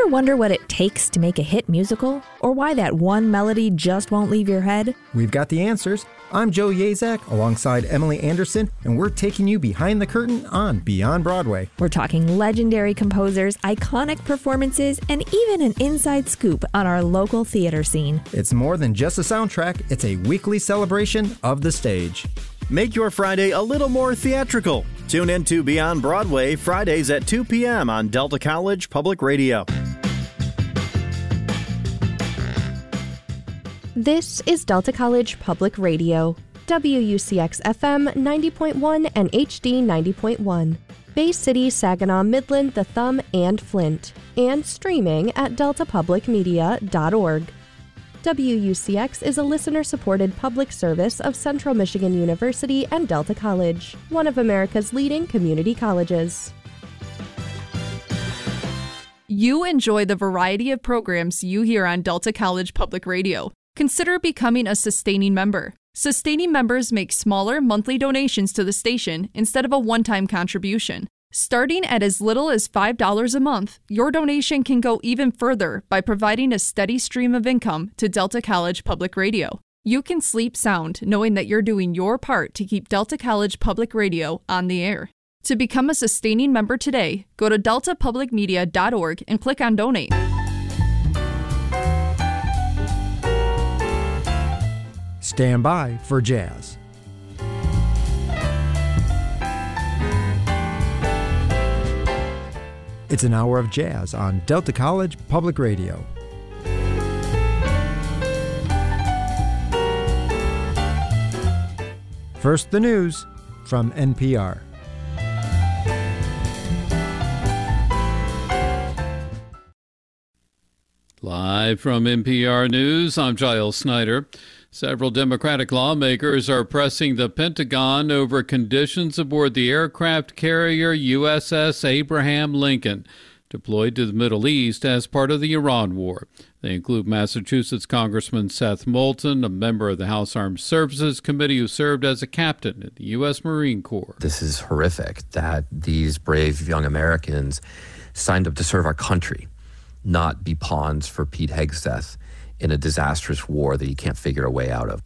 Ever wonder what it takes to make a hit musical? Or why that one melody just won't leave your head? We've got the answers. I'm Joe Yazak alongside Emily Anderson, and we're taking you behind the curtain on Beyond Broadway. We're talking legendary composers, iconic performances, and even an inside scoop on our local theater scene. It's more than just a soundtrack, it's a weekly celebration of the stage. Make your Friday a little more theatrical. Tune in to Beyond Broadway Fridays at 2 p.m. on Delta College Public Radio. This is Delta College Public Radio, WUCX-FM 90.1 and HD 90.1, Bay City, Saginaw, Midland, The Thumb, and Flint, and streaming at deltapublicmedia.org. WUCX is a listener-supported public service of Central Michigan University and Delta College, one of America's leading community colleges. You enjoy the variety of programs you hear on Delta College Public Radio. Consider becoming a sustaining member. Sustaining members make smaller monthly donations to the station instead of a one-time contribution. Starting at as little as $5 a month, your donation can go even further by providing a steady stream of income to Delta College Public Radio. You can sleep sound knowing that you're doing your part to keep Delta College Public Radio on the air. To become a sustaining member today, go to deltapublicmedia.org and click on Donate. Stand by for jazz. It's an hour of jazz on Delta College Public Radio. First, the news from NPR. Live from NPR News, I'm Giles Snyder. Several Democratic lawmakers are pressing the Pentagon over conditions aboard the aircraft carrier USS Abraham Lincoln, deployed to the Middle East as part of the Iran war. They include Massachusetts Congressman Seth Moulton, a member of the House Armed Services Committee who served as a captain in the U.S. Marine Corps. This is horrific that these brave young Americans signed up to serve our country, not be pawns for Pete Hegseth in a disastrous war that you can't figure a way out of.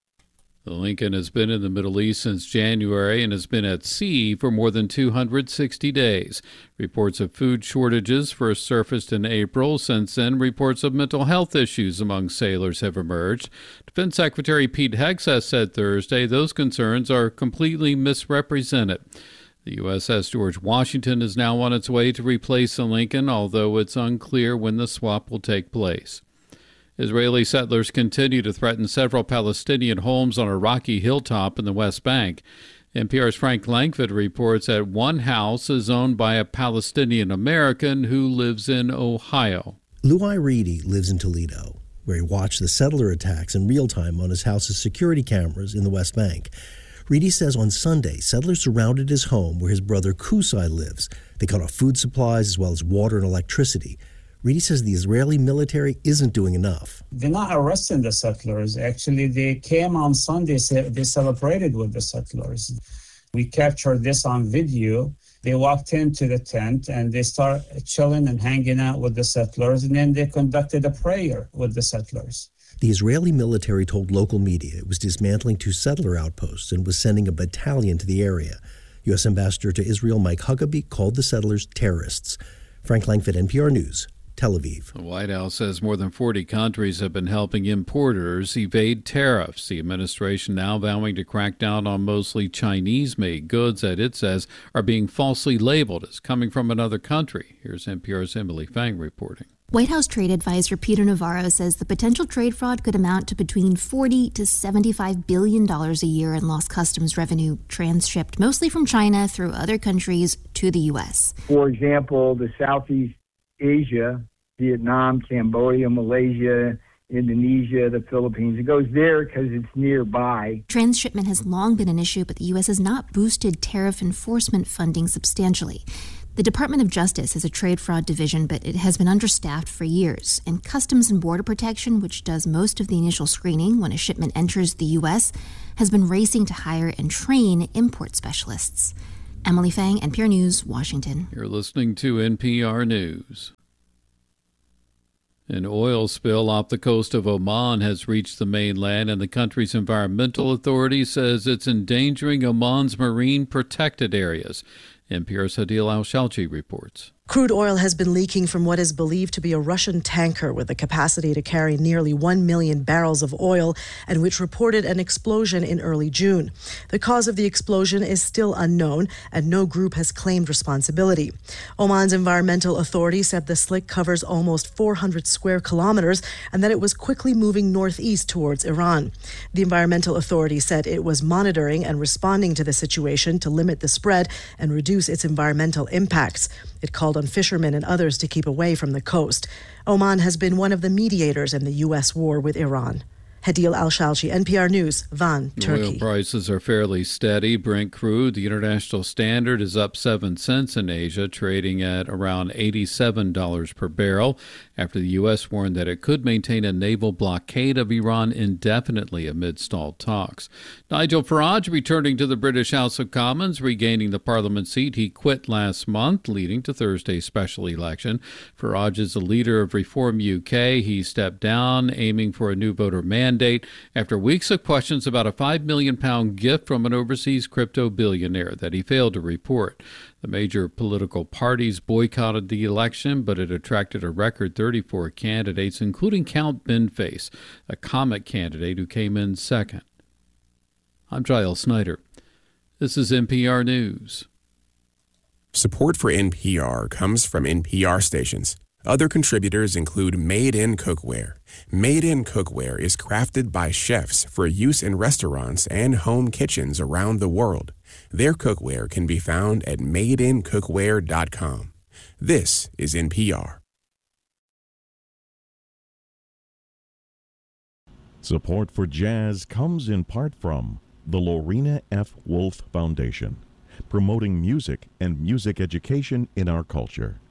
The Lincoln has been in the Middle East since January and has been at sea for more than 260 days. Reports of food shortages first surfaced in April. Since then, reports of mental health issues among sailors have emerged. Defense Secretary Pete Hegseth said Thursday those concerns are completely misrepresented. The USS George Washington is now on its way to replace the Lincoln, although it's unclear when the swap will take place. Israeli settlers continue to threaten several Palestinian homes on a rocky hilltop in the West Bank. NPR's Frank Langford reports that one house is owned by a Palestinian American who lives in Ohio. Luai Reedy lives in Toledo, where he watched the settler attacks in real time on his house's security cameras in the West Bank. Reedy says on Sunday, settlers surrounded his home where his brother Kusai lives. They cut off food supplies as well as water and electricity. Reedy says the Israeli military isn't doing enough. They're not arresting the settlers. Actually, they came on Sunday, they celebrated with the settlers. We captured this on video. They walked into the tent and they started chilling and hanging out with the settlers, and then they conducted a prayer with the settlers. The Israeli military told local media it was dismantling 2 settler outposts and was sending a battalion to the area. U.S. Ambassador to Israel Mike Huckabee called the settlers terrorists. Frank Langford, NPR News, Tel Aviv. The White House says more than 40 countries have been helping importers evade tariffs. The administration now vowing to crack down on mostly Chinese-made goods that it says are being falsely labeled as coming from another country. Here's NPR's Emily Fang reporting. White House trade advisor Peter Navarro says the potential trade fraud could amount to between $40 to $75 billion a year in lost customs revenue transshipped mostly from China through other countries to the U.S. For example, the Southeast Asia, Vietnam, Cambodia, Malaysia, Indonesia, the Philippines. It goes there because it's nearby. Transshipment has long been an issue, but the U.S. has not boosted tariff enforcement funding substantially. The Department of Justice has a trade fraud division, but it has been understaffed for years. And Customs and Border Protection, which does most of the initial screening when a shipment enters the U.S., has been racing to hire and train import specialists. Emily Fang, NPR News, Washington. You're listening to NPR News. An oil spill off the coast of Oman has reached the mainland, and the country's environmental authority says it's endangering Oman's marine protected areas. NPR's Hadil Al-Shalchi reports. Crude oil has been leaking from what is believed to be a Russian tanker with the capacity to carry nearly 1 million barrels of oil, and which reported an explosion in early June. The cause of the explosion is still unknown, and no group has claimed responsibility. Oman's environmental authority said the slick covers almost 400 square kilometers and that it was quickly moving northeast towards Iran. The environmental authority said it was monitoring and responding to the situation to limit the spread and reduce its environmental impacts. It called on fishermen and others to keep away from the coast. Oman has been one of the mediators in the U.S. war with Iran. Hadil Al-Shalchi, NPR News, Van, Turkey. Oil prices are fairly steady. Brent crude, the international standard, is up 7 cents in Asia, trading at around $87 per barrel, after the U.S. warned that it could maintain a naval blockade of Iran indefinitely amid stalled talks. Nigel Farage returning to the British House of Commons, regaining the parliament seat he quit last month, leading to Thursday's special election. Farage is the leader of Reform UK. He stepped down, aiming for a new voter mandate after weeks of questions about a £5 million gift from an overseas crypto billionaire that he failed to report. The major political parties boycotted the election, but it attracted a record 34 candidates, including Count Benface, a comic candidate who came in second. I'm Giles Snyder. This is NPR News. Support for NPR comes from NPR stations. Other contributors include Made in Cookware. Made in Cookware is crafted by chefs for use in restaurants and home kitchens around the world. Their cookware can be found at madeincookware.com. This is NPR. Support for jazz comes in part from the Lorena F. Wolf Foundation, promoting music and music education in our culture.